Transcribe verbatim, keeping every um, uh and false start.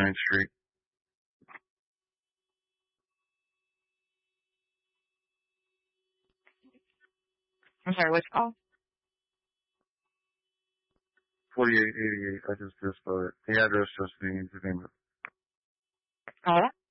ninth Street. I'm sorry, what's it called? forty-eight eighty-eight. I just just spelled it. The address just means the name of it. Call that?